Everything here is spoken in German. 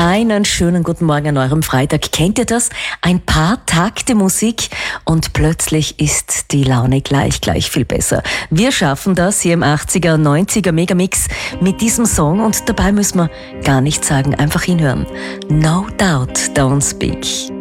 Einen schönen guten Morgen an eurem Freitag. Kennt ihr das? Ein paar Takte Musik und plötzlich ist die Laune gleich viel besser. Wir schaffen das hier im 80er und 90er Megamix mit diesem Song und dabei müssen wir gar nichts sagen, einfach hinhören. No Doubt, Don't Speak.